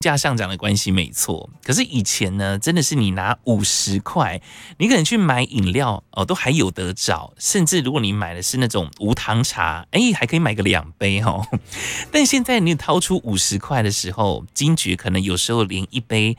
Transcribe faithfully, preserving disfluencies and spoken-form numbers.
价上涨的关系没错，可是以前呢，真的是你拿五十块，你可能去买饮料哦，都还有得找，甚至如果你买的是那种无糖茶，哎，还可以买个两杯哦。但现在你掏出五十块的时候，金桔可能有时候连一杯